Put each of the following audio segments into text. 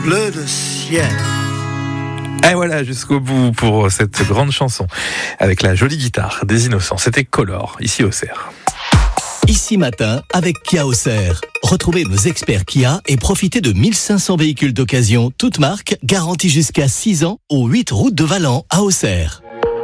bleu de ciel. Et voilà, jusqu'au bout pour cette grande chanson avec la jolie guitare des Innocents. C'était Color, ici au Cerf. Ici Matin avec Kia Auxerre. Retrouvez nos experts Kia et profitez de 1500 véhicules d'occasion, toutes marques, garantis jusqu'à 6 ans, aux 8 routes de Valent à Auxerre.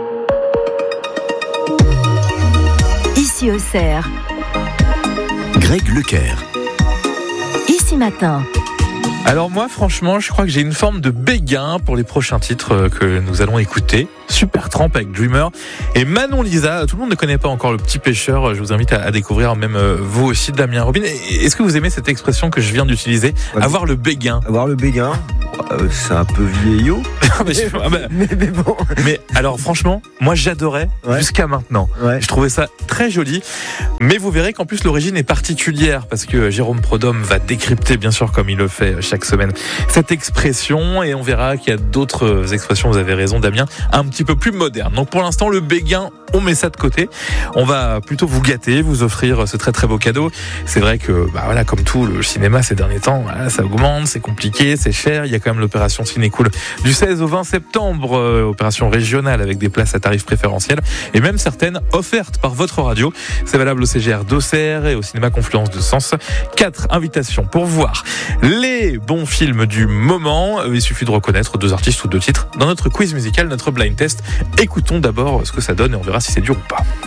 Ici Auxerre. Greg Leclerc. Ici Matin. Alors moi, franchement, je crois que j'ai une forme de béguin pour les prochains titres que nous allons écouter. Supertramp avec Dreamer et Manon Lisa. Tout le monde ne connaît pas encore Le Petit Pêcheur. Je vous invite à découvrir, même vous aussi, Damien Robin. Est-ce que vous aimez cette expression que je viens d'utiliser, avoir le béguin? Avoir le béguin, c'est un peu vieillot. mais bon. Mais alors franchement, moi j'adorais jusqu'à maintenant. Ouais. Je trouvais ça très joli. Mais vous verrez qu'en plus l'origine est particulière parce que Jérôme Prodhomme va décrypter, bien sûr, comme il le fait chaque semaine, cette expression, et on verra qu'il y a d'autres expressions, vous avez raison Damien, un petit peu plus modernes. Donc pour l'instant, le béguin, on met ça de côté. On va plutôt vous gâter, vous offrir ce très très beau cadeau. C'est vrai que comme tout le cinéma ces derniers temps, ça augmente, c'est compliqué, c'est cher. Il y a quand même l'opération Ciné Cool du 16 au 20 septembre, opération régionale avec des places à tarifs préférentiels et même certaines offertes par votre radio. C'est valable au CGR d'Auxerre et au cinéma Confluence de Sens. 4 invitations pour voir les bons films du moment. Il suffit de reconnaître 2 artistes ou 2 titres dans notre quiz musical, notre blind test. Écoutons d'abord ce que ça donne et on verra si c'est dur ou pas.